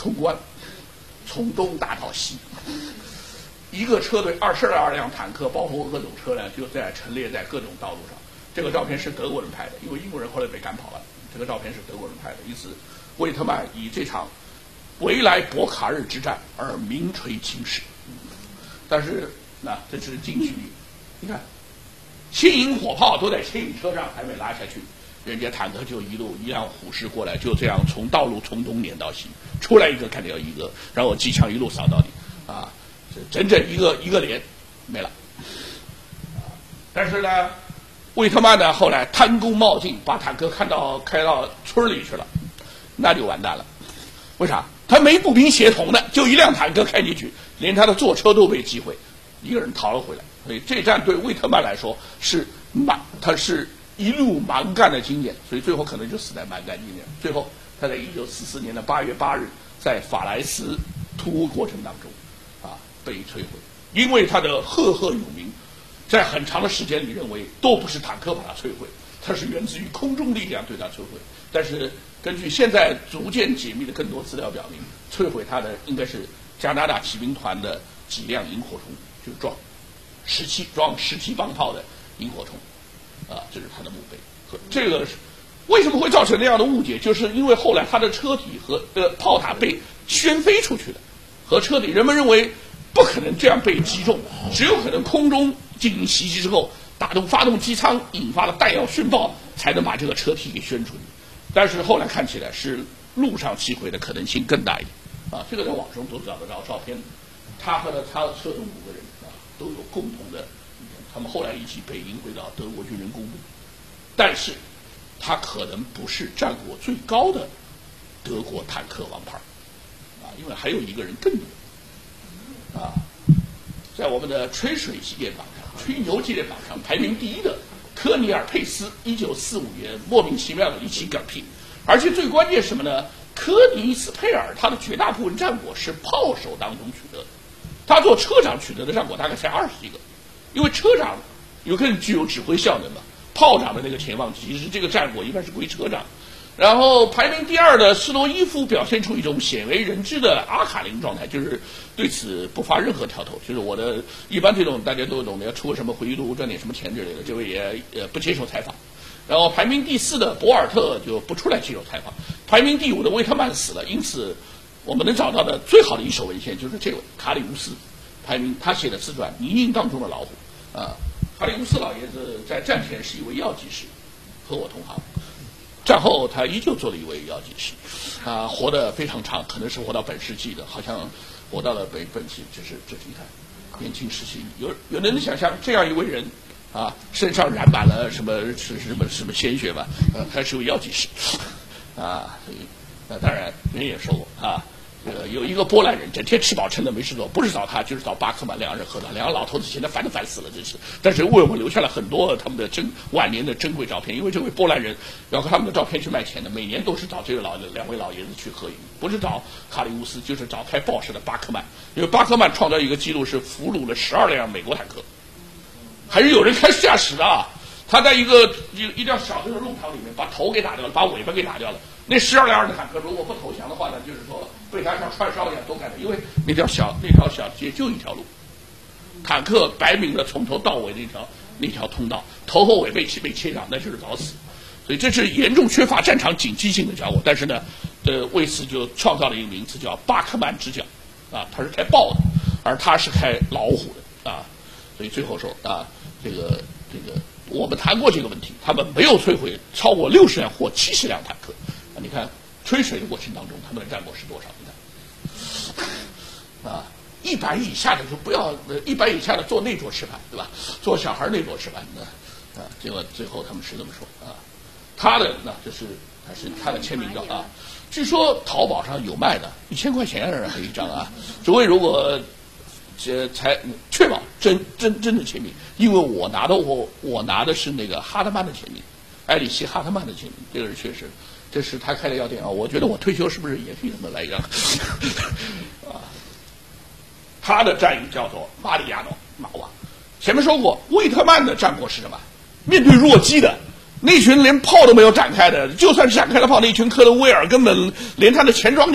冲关，从东打到西，一个车队22辆坦克，包括各种车辆，就在陈列在各种道路上。这个照片是德国人拍的，因为英国人后来被赶跑了。这个照片是德国人拍的，因此魏特曼以这场维莱博卡日之战而名垂青史。但是这是近距离，你看，牵引火炮都在牵引车上还没拉下去，人家坦克就一辆虎式过来，就这样从道路从东撵到西，出来一个干掉一个，然后机枪一路扫到底，整整一个连没了。但是呢，魏特曼呢后来贪功冒进，把坦克开到村里去了，那就完蛋了。为啥？他没步兵协同的，就一辆坦克开进去，连他的坐车都被击毁，一个人逃了回来。所以这战对魏特曼来说他是一路蛮干的经验，所以最后可能就死在蛮干经验。最后他在1944年的8月8日，在法莱斯突围过程当中被摧毁，因为他的赫赫有名，在很长的时间里认为都不是坦克把他摧毁，它是源自于空中力量对他摧毁。但是根据现在逐渐解密的更多资料表明，摧毁他的应该是加拿大骑兵团的几辆萤火虫，就是装17磅炮的萤火虫，这是他的墓碑。这个为什么会造成那样的误解？就是因为后来他的车体和炮塔被掀飞出去了，和车体人们认为不可能这样被击中，只有可能空中进行袭击之后，发动机舱引发了弹药殉爆，才能把这个车体给宣出去。但是后来看起来是陆上击毁的可能性更大一点这个在网上都找得到照片。他和他的车中5个人都有共同的，他们后来一起被引回到德国军人公墓，但是他可能不是战果最高的德国坦克王牌因为还有一个人更多在我们的吹水纪念榜上、吹牛纪念榜上排名第1的科尼尔佩斯，1945年莫名其妙的一起嗝屁，而且最关键是什么呢？科尼斯佩尔他的绝大部分战果是炮手当中取得的，他做车长取得的战果大概才20几个，因为车长有更具有指挥效能嘛，炮长的那个前方其实这个战果一般是归车长。然后排名第2的斯洛伊夫表现出一种鲜为人知的阿卡林状态，就是对此不发任何挑头，就是我的一般这种大家都懂的，要出个什么回忆录赚点什么钱之类的，这位也不接受采访。然后排名第4的博尔特就不出来接受采访。排名第5的魏特曼死了，因此我们能找到的最好的一手文献就是这位卡里乌斯，他写的自传《泥泞当中的老虎》卡里乌斯老爷子在战前是一位药剂师，和我同行。战后他依旧做了一位药剂师，活得非常长，可能是活到本世纪的，好像活到了本世纪，这是一看年轻时期有人想象这样一位人身上染满了什么鲜血吧？还是位药剂师所以当然人也说过有一个波兰人整天吃饱撑的没事做，不是找他就是找巴克曼，两个人喝到，两个老头子现在烦死了，真是。但是为我们留下了很多他们的晚年的珍贵照片，因为这位波兰人要和他们的照片去卖钱的，每年都是找这两位老爷子去合影，不是找卡里乌斯就是找开报社的巴克曼，因为巴克曼创造一个记录是俘虏了12辆美国坦克，还是有人开始驾驶的他在一辆小的路旁里面把头给打掉了，把尾巴给打掉了。那12辆坦克如果不投降的话呢，就是说被他像串烧一样都干掉，因为那条小街就一条路，坦克白明的从头到尾那条通道，头和尾被切掉，那就是找死。所以这是严重缺乏战场警惕性的家伙。但是呢，为此就创造了一个名词叫巴克曼之角他是开豹的，而他是开老虎的所以最后说这个我们谈过这个问题，他们没有摧毁超过60辆或70辆坦克。你看吹水的过程当中，他们的战果是多少？你看100以下的就不要，100以下的坐那桌吃饭，对吧？坐小孩那桌吃饭结果最后他们是这么说他的这是还是他的签名照据说淘宝上有卖的，1000块钱一张诸位如果才确保真的签名，因为我拿的是那个哈特曼的签名，埃里希哈特曼的签名，这个是确实。这是他开的药店我觉得我退休是不是也可以这么来一张他的战役叫做马里亚诺马瓦。前面说过，魏特曼的战果是什么？面对弱鸡的那群连炮都没有展开的，就算是展开了炮，那群科德威尔根本连他的前装